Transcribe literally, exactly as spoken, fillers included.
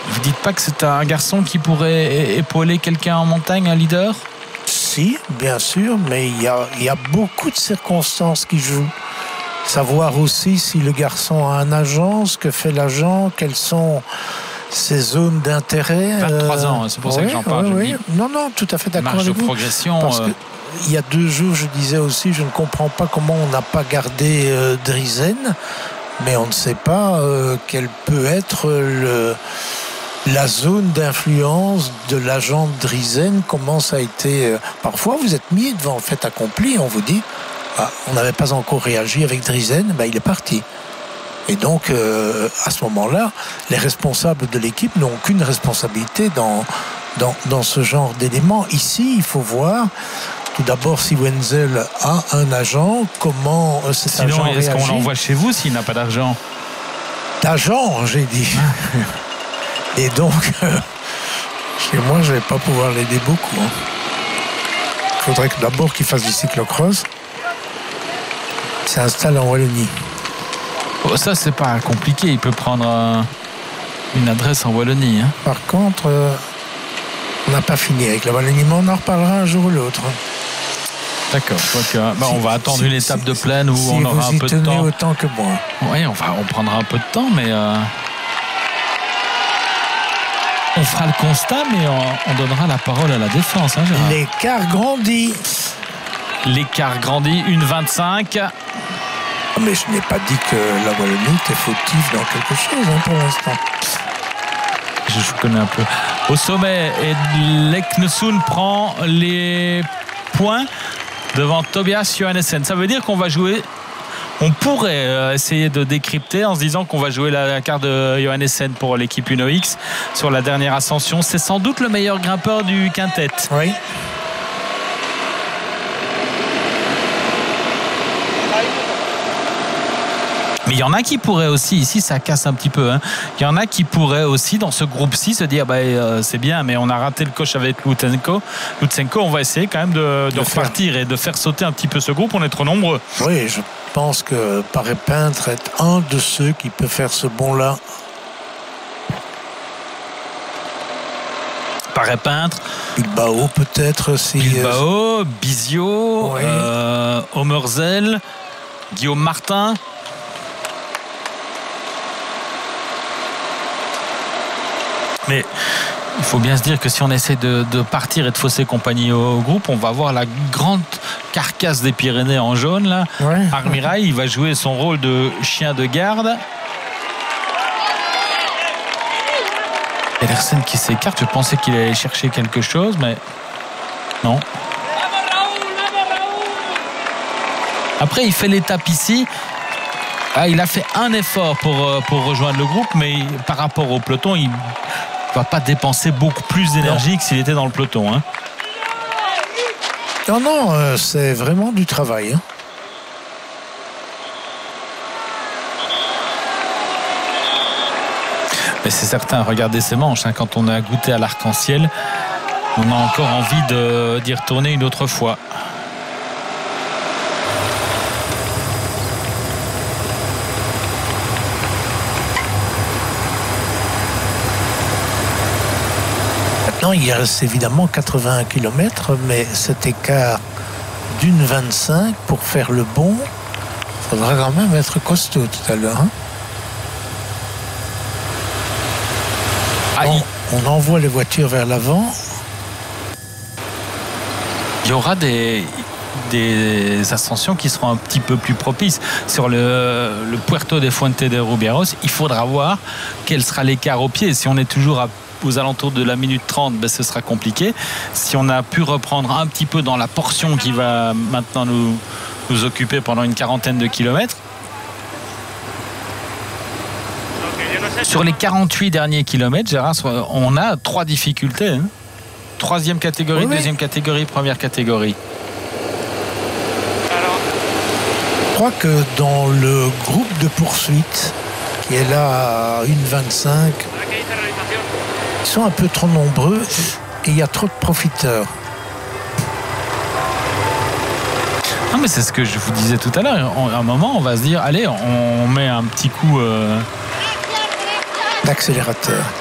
Vous dites pas que c'est un garçon qui pourrait épauler quelqu'un en montagne, un leader ? Si, bien sûr, mais il y a, il y a beaucoup de circonstances qui jouent. Savoir aussi si le garçon a un agent, ce que fait l'agent, quelles sont ses zones d'intérêt. vingt-trois ans, c'est pour oui, ça que j'en parle. Oui, je oui. dis. Non, non, tout à fait d'accord Marge avec de vous. progression. Parce euh... que il y a deux jours, je disais aussi, je ne comprends pas comment on n'a pas gardé euh, Driesen, mais on ne sait pas euh, quelle peut être le, la zone d'influence de l'agent Driesen, comment ça a été. Euh, parfois, vous êtes mis devant le fait accompli, on vous dit, ah, on n'avait pas encore réagi avec Driesen, ben, il est parti. Et donc, euh, à ce moment-là, les responsables de l'équipe n'ont aucune responsabilité dans, dans, dans ce genre d'éléments. Ici, il faut voir tout d'abord si Wenzel a un agent, comment euh, cet Sinon, agent réagit. est-ce qu'on l'envoie chez vous s'il n'a pas d'argent ? D'agent, j'ai dit. Et donc, euh, chez moi, je ne vais pas pouvoir l'aider beaucoup. Il hein. faudrait que d'abord qu'il fasse du cyclocross. Il s'installe en Wallonie. Oh, ça, c'est pas compliqué. Il peut prendre euh, une adresse en Wallonie. Hein. Par contre, euh, on n'a pas fini avec la Wallonie, mais on en reparlera un jour ou l'autre. D'accord. Donc, euh, bah, si, on va attendre si, une étape si, de plaine où si on aura un peu de temps. Autant que moi. Oui, on va, on prendra un peu de temps, mais euh, on fera le constat, mais on, on donnera la parole à la défense. Hein, l'écart grandit. L'écart grandit, une vingt-cinq. Mais je n'ai pas dit que la Wallonie était fautive dans quelque chose hein, pour l'instant. Je, je connais un peu. Au sommet, Leknesund prend les points devant Tobias Johannessen. Ça veut dire qu'on va jouer. On pourrait essayer de décrypter en se disant qu'on va jouer la carte de Johannessen pour l'équipe Uno X sur la dernière ascension. C'est sans doute le meilleur grimpeur du quintet. Oui. Mais il y en a qui pourraient aussi, ici ça casse un petit peu, hein. Il y en a qui pourraient aussi dans ce groupe-ci se dire bah, euh, c'est bien, mais on a raté le coche avec Lutsenko. Lutsenko, on va essayer quand même de, de, de repartir faire. et de faire sauter un petit peu ce groupe, on est trop nombreux. Oui, je pense que Paré Peintre est un de ceux qui peut faire ce bond-là. Paré Peintre. Bilbao peut-être aussi. Bilbao, Bizio, oui. euh, Omerzel, Guillaume Martin. Mais il faut bien se dire que si on essaie de, de partir et de fausser compagnie au, au groupe, on va voir la grande carcasse des Pyrénées en jaune là. Ouais. Armirail, il va jouer son rôle de chien de garde. Pedersen qui s'écarte, je pensais qu'il allait chercher quelque chose, mais non. Après, il fait l'étape ici. Ah, il a fait un effort pour, pour rejoindre le groupe, mais par rapport au peloton, il va pas dépenser beaucoup plus d'énergie que s'il était dans le peloton. Hein. Non, non, euh, c'est vraiment du travail. Hein. Mais c'est certain, regardez ses manches. Hein, quand on a goûté à l'arc-en-ciel, on a encore envie de, d'y retourner une autre fois. Maintenant, il reste évidemment quatre-vingts kilomètres, mais cet écart d'une vingt-cinq pour faire le bond, il faudra quand même être costaud tout à l'heure. Hein. Ah, on, il... on envoie les voitures vers l'avant. Il y aura des, des ascensions qui seront un petit peu plus propices. Sur le, le Puerto de Fuente de Rubieros, il faudra voir quel sera l'écart au pied. Si on est toujours à aux alentours de la minute trente, ben ce sera compliqué. Si on a pu reprendre un petit peu dans la portion qui va maintenant nous, nous occuper pendant une quarantaine de kilomètres. Sur les quarante-huit derniers kilomètres, Gérard, on a trois difficultés. Hein. Troisième catégorie, oui, deuxième oui. catégorie, première catégorie. Je crois que dans le groupe de poursuite, qui est là à une vingt-cinq, ils sont un peu trop nombreux et il y a trop de profiteurs. Non mais c'est ce que je vous disais tout à l'heure. À un moment, on va se dire, allez, on met un petit coup euh... d'accélérateur.